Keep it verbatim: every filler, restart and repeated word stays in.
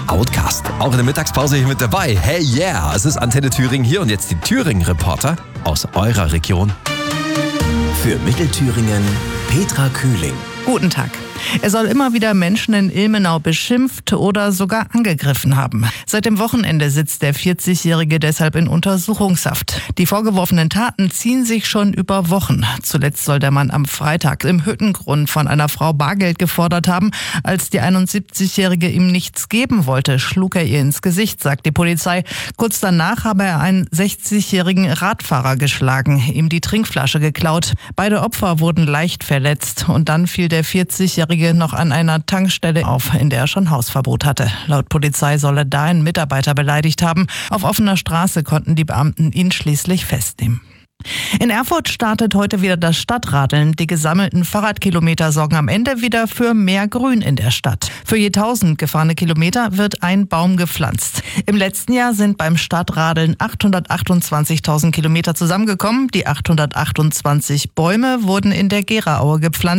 Outcast. Auch in der Mittagspause hier mit dabei. Hey yeah, es ist Antenne Thüringen hier und jetzt die Thüringen-Reporter aus eurer Region. Für Mittelthüringen Petra Kühling. Guten Tag. Er soll immer wieder Menschen in Ilmenau beschimpft oder sogar angegriffen haben. Seit dem Wochenende sitzt der vierzigjährige deshalb in Untersuchungshaft. Die vorgeworfenen Taten ziehen sich schon über Wochen. Zuletzt soll der Mann am Freitag im Hüttengrund von einer Frau Bargeld gefordert haben. Als die einundsiebzigjährige ihm nichts geben wollte, schlug er ihr ins Gesicht, sagt die Polizei. Kurz danach habe er einen sechzigjährigen Radfahrer geschlagen, ihm die Trinkflasche geklaut. Beide Opfer wurden leicht verletzt und dann fiel der vierzigjährige noch an einer Tankstelle auf, in der er schon Hausverbot hatte. Laut Polizei soll er da einen Mitarbeiter beleidigt haben. Auf offener Straße konnten die Beamten ihn schließlich festnehmen. In Erfurt startet heute wieder das Stadtradeln. Die gesammelten Fahrradkilometer sorgen am Ende wieder für mehr Grün in der Stadt. Für je tausend gefahrene Kilometer wird ein Baum gepflanzt. Im letzten Jahr sind beim Stadtradeln achthundertachtundzwanzigtausend Kilometer zusammengekommen. Die achthundertachtundzwanzig Bäume wurden in der Geraue gepflanzt.